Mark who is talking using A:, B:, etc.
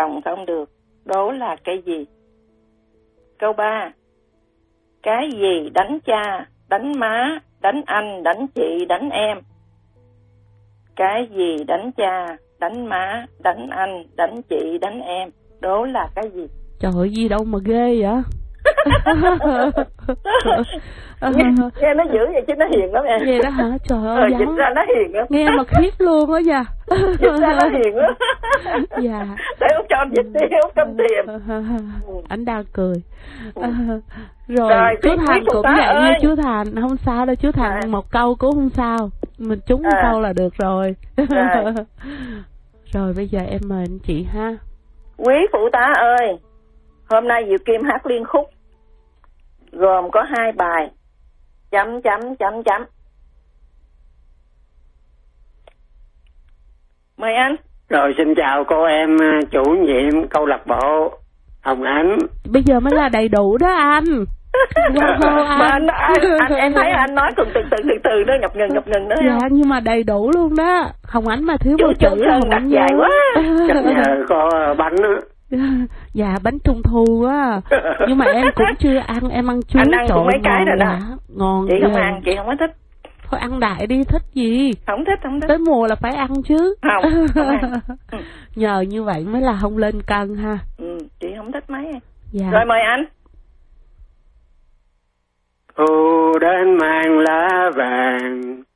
A: chồng không được, đố là cái gì? Câu 3. Cái gì đánh cha, đánh má, đánh anh, đánh chị, đánh em? Cái gì đánh cha, đánh má, đánh anh, đánh chị, đánh em? Đố là cái gì?
B: Trời ơi, gì đâu mà ghê vậy?
A: Nghe nó dữ vậy chứ nó hiền lắm em.
B: Vậy đó hả? Trời ơi,
A: dịch ra nó hiền lắm.
B: Nghe mà khiếp luôn á nha.
A: Dịch ra nó hiền lắm.
B: Dạ.
A: Để Út cho anh dịch đi, Út cầm tiền.
B: Anh đang cười. Rồi chú Thành cũng vậy nha chú Thành. Không sao đâu chú Thành, một câu cũng không sao. Mình trúng một câu là được rồi. Rồi bây giờ em mời anh chị ha.
A: Quý phụ tá ơi, hôm nay Diệu Kim hát liên khúc gồm có 2 bài. Chấm chấm chấm chấm. Mời anh.
C: Rồi xin chào cô em chủ nhiệm câu lạc bộ Hồng Ánh.
B: Bây giờ mới là đầy đủ đó anh.
A: Anh em thấy anh nói từ từ đó, ngập ngừng đó.
B: Dạ không? Nhưng mà đầy đủ luôn đó. Hồng Ánh mà thiếu một chữ Hồng Ánh
A: dài quá.
C: Chắc nhờ có bánh đó.
B: Dạ bánh trung thu á. Nhưng mà em cũng chưa ăn, em ăn chuối.
A: Anh ăn cũng mấy cái rồi đó.
B: Ngon.
A: Chị không ăn, chị không có thích.
B: Thôi ăn đại đi, thích gì?
A: Không thích.
B: Tới mùa là phải ăn chứ.
A: Không ăn.
B: Nhờ như vậy mới là không lên cân ha.
A: Chị không thích mấy.
B: Dạ.
A: Rồi mời anh.
C: Thu đến mang lá vàng,